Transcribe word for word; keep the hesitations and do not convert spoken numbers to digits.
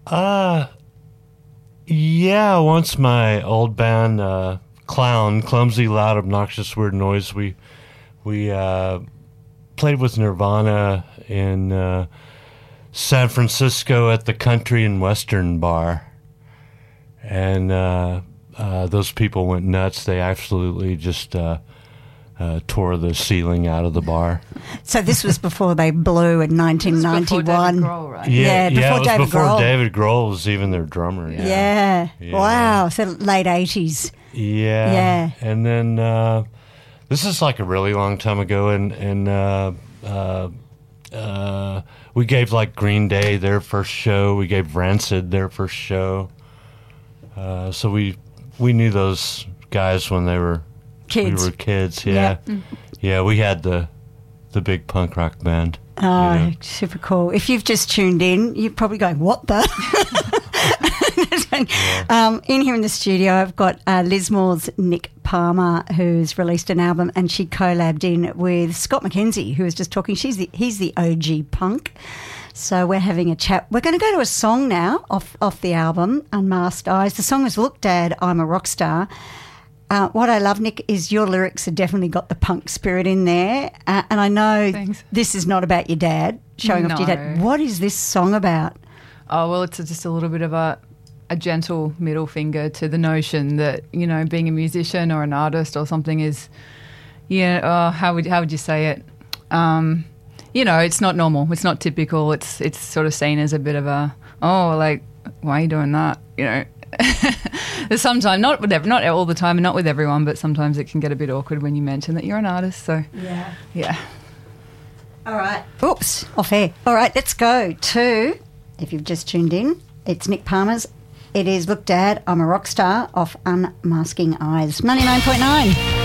Uh, yeah, once my old band, uh, Clown, Clumsy, Loud, Obnoxious, Weird Noise, we we uh, played with Nirvana in uh, San Francisco at the Country and Western Bar. And uh, uh, those people went nuts. They absolutely just uh, uh, tore the ceiling out of the bar. So this was before they blew in nineteen ninety-one. Before David Grohl, right? Yeah, Yeah, before yeah, it was David before Grohl. David Grohl was even their drummer. Yeah. Yeah. Yeah. Wow. So late eighties. Yeah. Yeah. And then uh, this is like a really long time ago, and and uh, uh, uh, we gave like Green Day their first show. We gave Rancid their first show. Uh, so we we knew those guys when they were Kids. We were kids. Yeah. Yeah. Yeah. We had the the big punk rock band. Oh, you know. super cool. If you've just tuned in, you're probably going, what the? um, in here in the studio, I've got uh, Lismore's Nick Palmer, who's released an album, and she collabed in with Scott McKenzie, who was just talking. She's the, he's the O G punk. So we're having a chat. We're going to go to a song now off, off the album, Unmasked Eyes. The song is Look Dad, I'm a Rock Star. Uh, what I love, Nick, is your lyrics have definitely got the punk spirit in there. Uh, and I know Thanks. this is not about your dad, showing off to your dad. No. What is this song about? Oh, well, it's just a little bit of a, a gentle middle finger to the notion that, you know, being a musician or an artist or something is, yeah, uh, how would how would you say it? Um, you know, it's not normal. It's not typical. It's it's sort of seen as a bit of a, oh, like, why are you doing that? You know, there's sometimes, not with ev- not all the time and not with everyone, but sometimes it can get a bit awkward when you mention that you're an artist. So, Yeah. yeah. All right. Oops, off air. All right, let's go to, if you've just tuned in, it's Nick Palmer's. It is Look Dad, I'm a Rock Star off Unmasking Eyes. ninety-nine point nine.